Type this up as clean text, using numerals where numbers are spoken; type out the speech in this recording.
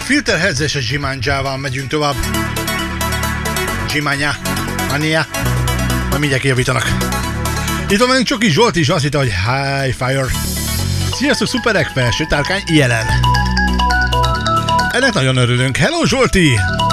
Filterheads és a Jimanjával megyünk tovább. Jimanya, Ania, majd mindjárt kijavítanak. Itt van velünk Csoki Zsolt is, azt hitte, hogy High Fire. Sziasztok, szuperek, felső tárkány jelen. Ennek nagyon örülünk. Hello Zsolti!